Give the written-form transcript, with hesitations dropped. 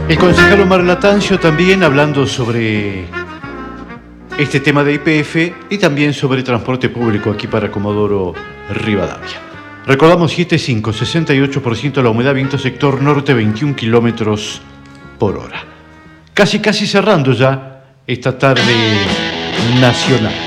El concejal Omar Latancio también hablando sobre este tema de YPF y también sobre transporte público aquí para Comodoro Rivadavia. Recordamos 7.5, 68% la humedad, viento sector norte, 21 kilómetros por hora. Casi cerrando ya esta tarde nacional.